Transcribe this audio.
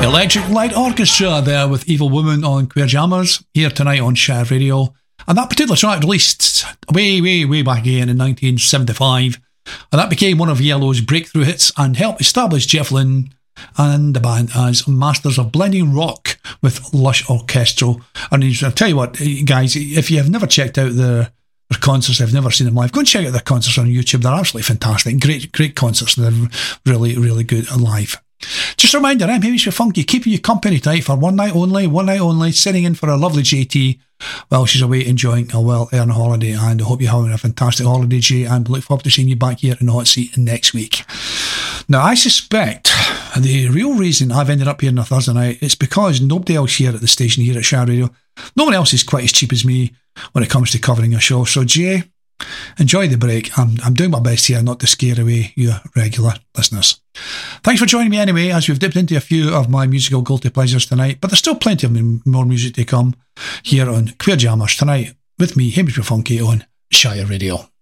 Electric Light Orchestra there with Evil Woman on Queer Jammers here tonight on Shire Radio. And that particular track released way back again in 1975. And that became one of Yellow's breakthrough hits and helped establish Jeff Lynne and the band as masters of blending rock with lush orchestral. And I'll tell you what, guys, if you have never checked out their concerts, I've never seen them live, go and check out their concerts on YouTube. They're absolutely fantastic. Great concerts. They're really good live. Just a reminder, I'm Hamish Funky, keeping you company tonight for one night only, sitting in for a lovely JT while she's away enjoying a well-earned holiday. And I hope you're having a fantastic holiday, Jay, and look forward to seeing you back here in the hot seat next week. Now, I suspect the real reason I've ended up here on a Thursday night is because nobody else here at the station here at Shire Radio, no one else is quite as cheap as me when it comes to covering a show. So, Jay, enjoy the break. I'm doing my best here not to scare away your regular listeners. Thanks for joining me anyway, as we've dipped into a few of my musical guilty pleasures tonight, but there's still plenty of more music to come here on Queer Jammers tonight with me, Hamish Funky, on Shire Radio.